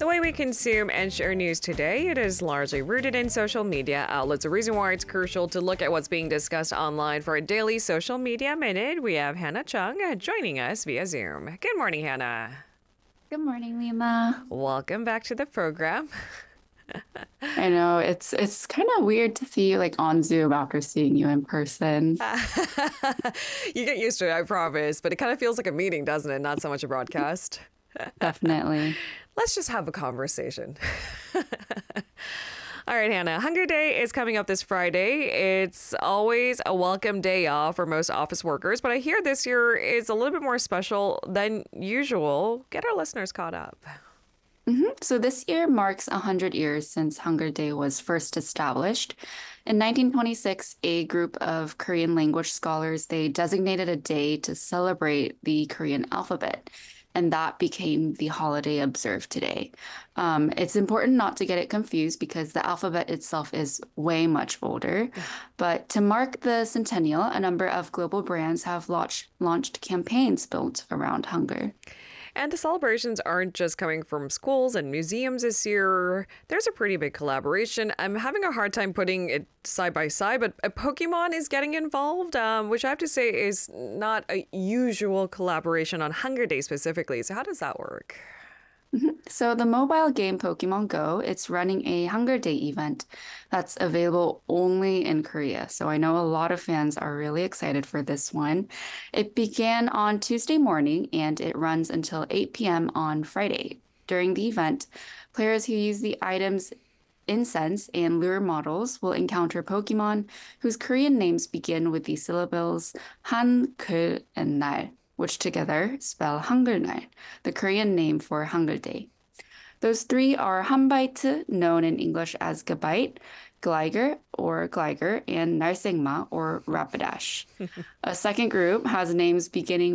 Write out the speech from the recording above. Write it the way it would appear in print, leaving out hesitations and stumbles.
The way we consume and share news today, it is largely rooted in social media outlets. The reason why it's crucial to look at what's being discussed online for a daily social media minute, we have Hannah Chung joining us via Zoom. Good morning, Hannah. Good morning, Lima. Welcome back to the program. I know it's kind of weird to see you like on Zoom after seeing you in person. You get used to it, I promise, but it kind of feels like a meeting, doesn't it? Not so much a broadcast. Definitely. Let's just have a conversation. All right, Hannah. Hunger Day is coming up this Friday. It's always a welcome day off for most office workers, but I hear this year is a little bit more special than usual. Get our listeners caught up. So this year marks 100 years since Hunger Day was first established. In 1926, a group of Korean language scholars, they designated a day to celebrate the Korean alphabet, and that became the holiday observed today. It's important not to get it confused because the alphabet itself is way much older. But to mark the centennial, a number of global brands have launched campaigns built around hunger. And the celebrations aren't just coming from schools and museums this year. There's a pretty big collaboration. I'm having a hard time putting it side by side, but Pokemon is getting involved, which I have to say is not a usual collaboration on Hunger Day specifically. So how does that work? So the mobile game Pokemon Go, it's running a Hunger Day event that's available only in Korea. So I know a lot of fans are really excited for this one. It began on Tuesday morning and it runs until 8 p.m. on Friday. During the event, players who use the items Incense and lure models will encounter Pokemon whose Korean names begin with the syllables Han, Kul, and 날, which together spell Hunger 날, the Korean name for Hunger Day. Those three are Hanbaite, known in English as Gabite, Gliger, and Narsengma, or Rapidash. A second group has names beginning